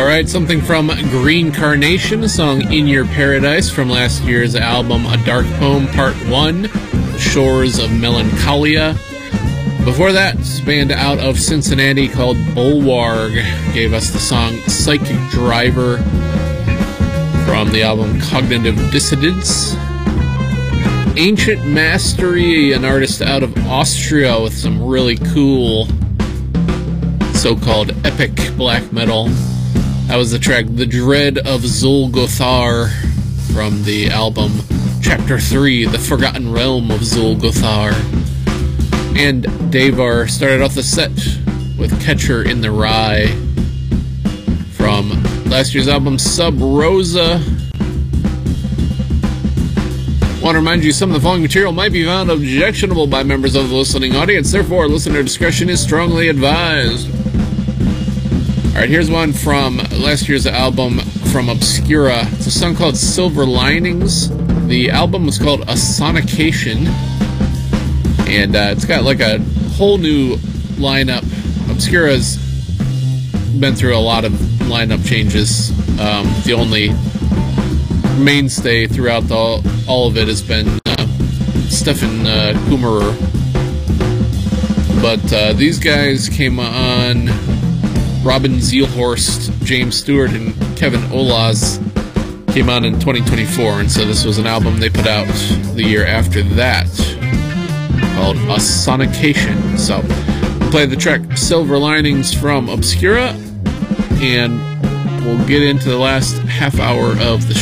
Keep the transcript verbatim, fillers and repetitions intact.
Alright, something from Green Carnation, a song In Your Paradise from last year's album A Dark Poem Part one, Shores of Melancholia. Before that, this band out of Cincinnati called Bulwarg gave us the song Psychic Driver from the album Cognitive Dissidence. Ancient Mastery, an artist out of Austria with some really cool so-called epic black metal. That was the track The Dread of Zulgothar from the album Chapter three, The Forgotten Realm of Zulgothar. And Davar started off the set with Catcher in the Rye from last year's album Sub Rosa. Want to remind you, some of the following material might be found objectionable by members of the listening audience. Therefore, listener discretion is strongly advised. Alright, here's one from last year's album from Obscura. It's a song called Silver Linings. The album was called A Sonication. And uh, it's got like a whole new lineup. Obscura's been through a lot of lineup changes. Um, the only mainstay throughout the, all of it has been uh, Stefan uh, Kummerer. But uh, these guys came on. Robin Zielhorst, James Stewart, and Kevin Olaz came on in twenty twenty-four, and so this was an album they put out the year after that called A Sonication. So we'll play the track Silver Linings from Obscura, and we'll get into the last half hour of the